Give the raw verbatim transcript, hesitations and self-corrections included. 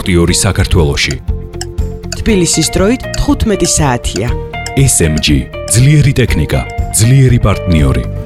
ტრანსპორტიორი საქართველოში. თბილისის დროით თხუთმეტი საათია. ეს ემ ჯი, ძლიერი ტექნიკა, ძლიერი პარტნიორი.